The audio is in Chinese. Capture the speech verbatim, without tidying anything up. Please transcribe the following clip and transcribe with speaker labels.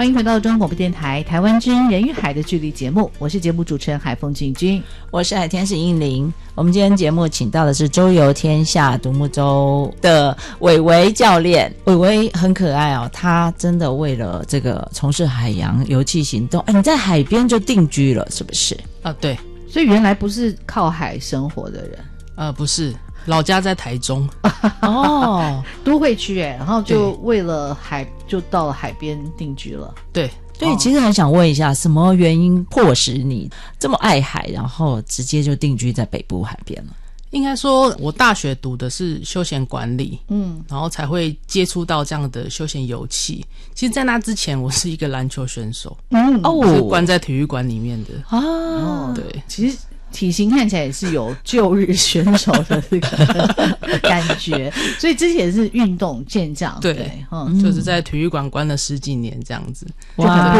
Speaker 1: 欢迎回到中央广播电台台湾之音人与海的距离节目，我是节目主持人海凤静君，
Speaker 2: 我是海天使应玲。我们今天节目请到的是周游天下独木舟的伟伟教练。伟伟很可爱哦，他真的为了这个从事海洋游憩行动，哎，你在海边就定居了是不是？
Speaker 3: 啊，对。
Speaker 1: 所以原来不是靠海生活的人？
Speaker 3: 呃，不是，老家在台中。
Speaker 1: 哦，都会区哎，然后就为了海就到了海边定居了。
Speaker 3: 对
Speaker 2: 对、哦，其实很想问一下，什么原因迫使你这么爱海，然后直接就定居在北部海边了？
Speaker 3: 应该说我大学读的是休闲管理，嗯，然后才会接触到这样的休闲游憩。其实在那之前我是一个篮球选手，嗯，哦，是关在体育馆里面的啊。对，
Speaker 1: 其实体型看起来也是有旧日选手的这个感觉，所以之前是运动健将，
Speaker 3: 对，嗯，就是在体育馆关了十几年这样子。
Speaker 1: 哇，